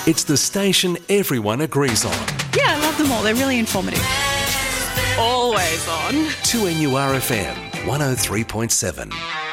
It's the station everyone agrees on. Yeah, I love them all. They're really informative. Always on. 2NURFM 103.7.